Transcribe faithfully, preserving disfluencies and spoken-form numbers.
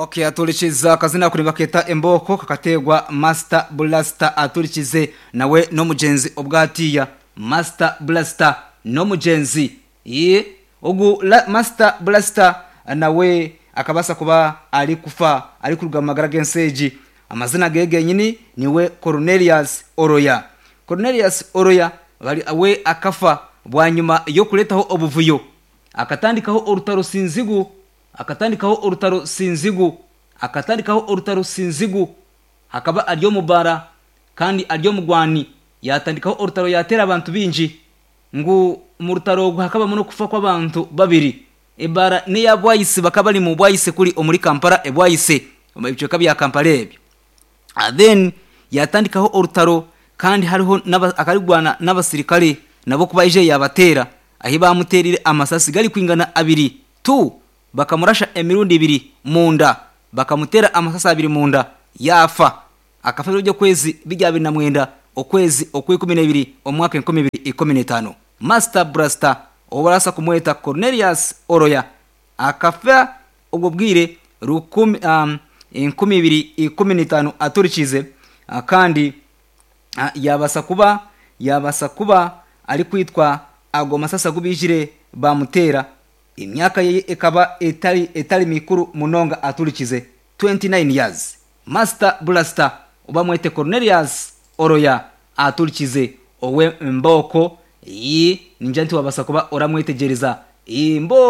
Okay, aturikiza akazina kuri baketa emboko kakategwa Master Blaster aturikize nawe no mugenzi obwatiya Master Blaster no mugenzi ye ogu Master Blaster nawe akabasa kuba ari kufa ari kurugamagara genseji amazina gege nyini niwe Cornelius Oroya Cornelius Oroya bari awe akafa bwanyuma yo kuletaho obuvuyo akatandikaho orutaro sinzigu akatandikaho orutaro sinzigu akatandikaho orutaro sinzigu hakaba aryo mubara kandi aryo mugwani yatandikaho orutaro yatera abantu binji ngu mu rutaro hakaba muno kufa kw'abantu babiri ebara ne yabwayise bakaba ari mu bwayise kuri omuri Kampala ebwayise ibyo kabi ya Kampala ebyo then yatandikaho orutaro kandi hariho akarigwana n'abasirikare nabo kuba ije yabatera ahi bamuterire amasasi gari kwingana abiri tu bakamurasha emirundi ibiri munda bakamutera amasasi abiri munda yafa akafero ryo kwezi bijya bina mwenda okwezi okwe kumi na bibiri omwaka nkumi bibiri kumi na tano Master Blaster obarasa kumweta Cornelius Oroya akafa ubwo bwire rukumi um, nkumi bibiri kumi na tano aturikize kandi yabasa kuba yabasa kuba ari kwitwa ago masasa gubijire bamutera imyaka ye ekaba etali etali mikuru munonga aturikize twenty-nine years Master Blaster ubamwete Cornelius Oroya aturikize owe mboko yi ninjanti wabasa kuba oramwetegereza imbo